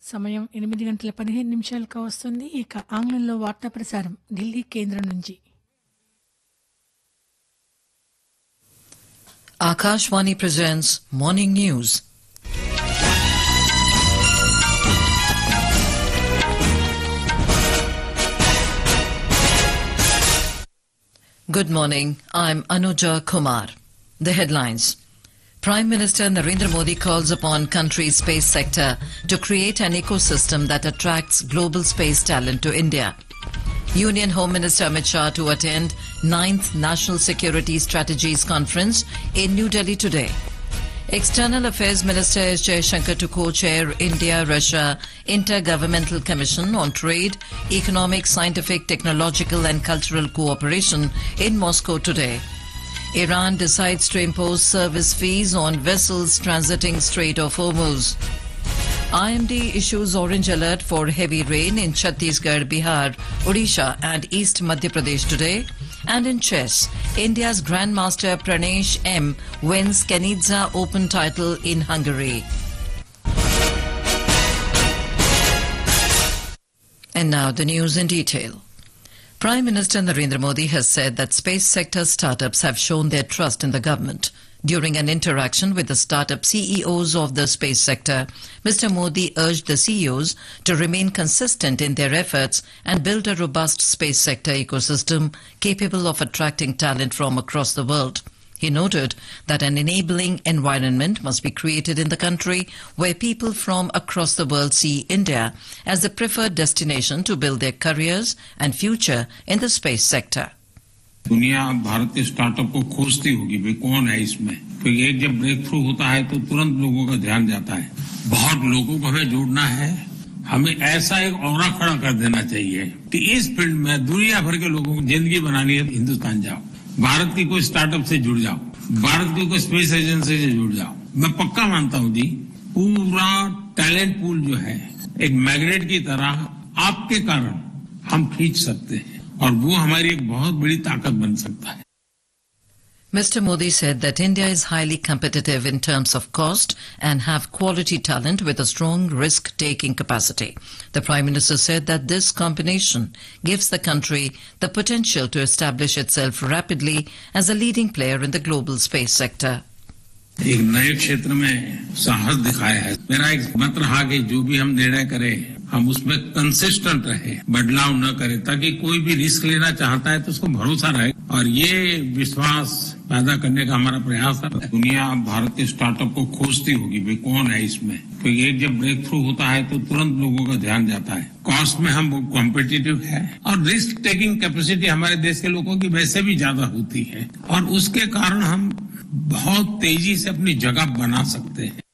సమయం 8:15 కావస్తుంది. ఇక ఆంగ్లంలో వార్తా ప్రసారం ఢిల్లీ కేంద్రం నుంచి. Akashvani presents Morning News. Good morning. I'm Anuja Kumar. The headlines. Prime Minister Narendra Modi calls upon country's space sector to create an ecosystem that attracts global space talent to India. Union Home Minister Amit Shah to attend 9th National Security Strategies Conference in New Delhi today. External Affairs Minister S. Jaishankar to co-chair India-Russia Intergovernmental Commission on Trade, Economic, Scientific, Technological and Cultural Cooperation in Moscow today. Iran decides to impose service fees on vessels transiting Strait of Hormuz. IMD issues orange alert for heavy rain in Chhattisgarh, Bihar, Odisha and East Madhya Pradesh today. And in chess, India's Grandmaster Pranesh M wins Kenidze Open title in Hungary. And now the news in detail. Prime Minister Narendra Modi has said that space sector startups have shown their trust in the government. During an interaction with the startup CEOs of the space sector, Mr. Modi urged the CEOs to remain consistent in their efforts and build a robust space sector ecosystem capable of attracting talent from across the world. He noted that an enabling environment must be created in the country where people from across the world see India as the preferred destination to build their careers and future in the space sector. दुनिया भारत के startup को खोजती होगी, भाई कौन है इसमें, क्योंकि एक जब ब्रेक थ्रू होता है तो तुरंत लोगों का ध्यान जाता है. बहुत लोगों को हमें जोड़ना है. हमें ऐसा एक ऑरा खड़ा कर देना चाहिए कि इस फील्ड में दुनिया भर के लोगों को जिंदगी बनानी है. हिंदुस्तान जाओ, भारत की कोई स्टार्टअप से जुड़ जाओ, भारत की कोई स्पेस एजेंसी से जुड़ जाओ. मैं पक्का मानता हूँ जी, पूरा टैलेंट पूल जो है एक मैग्नेट की तरह आपके कारण हम खींच सकते हैं और वो हमारी एक बहुत बड़ी ताकत बन सकता है. Mr. Modi said that India is highly competitive in terms of cost and have quality talent with a strong risk-taking capacity. The Prime Minister said that this combination gives the country the potential to establish itself rapidly as a leading player in the global space sector. एक नए क्षेत्र में साहस दिखाया है. मेरा एक मत रहा कि जो भी हम निर्णय करें हम उसमें कंसिस्टेंट रहे, बदलाव न करें, ताकि कोई भी रिस्क लेना चाहता है तो उसको भरोसा रहे. और ये विश्वास पैदा करने का हमारा प्रयास है. दुनिया भारत के स्टार्टअप को खोजती होगी, भाई कौन है इसमें, क्योंकि एक जब ब्रेक थ्रू होता है तो तुरंत लोगों का ध्यान जाता है. कॉस्ट में हम कॉम्पिटिटिव है और रिस्क टेकिंग कैपेसिटी हमारे देश के लोगों की वैसे भी ज्यादा होती है और उसके कारण हम बहुत तेजी से अपनी जगह बना सकते हैं.